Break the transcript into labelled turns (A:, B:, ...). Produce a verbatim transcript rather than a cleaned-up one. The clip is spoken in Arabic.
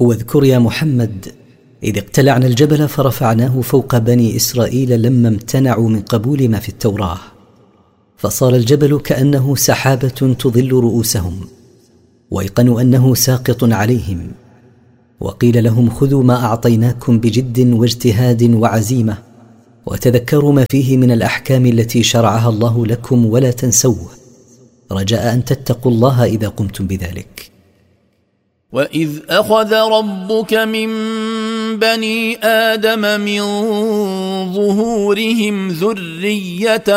A: واذكر يا محمد إذ اقتلعنا الجبل فرفعناه فوق بني إسرائيل لما امتنعوا من قبول ما في التوراة، فصار الجبل كأنه سحابة تظل رؤوسهم، وأيقنوا أنه ساقط عليهم، وقيل لهم خذوا ما أعطيناكم بجد واجتهاد وعزيمة، وتذكروا ما فيه من الأحكام التي شرعها الله لكم ولا تنسوه، رجاء أن تتقوا الله إذا قمتم بذلك.
B: وإذ أخذ ربك من بني آدم من ظهورهم ذرية